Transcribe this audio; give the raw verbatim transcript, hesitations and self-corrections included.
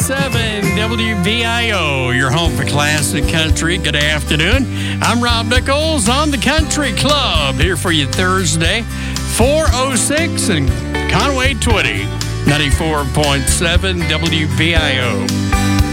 seven W V I O, your home for classic country. Good afternoon. I'm Rob Nichols on the Country Club, here for you Thursday, four oh six and Conway Twitty, ninety-four point seven W V I O.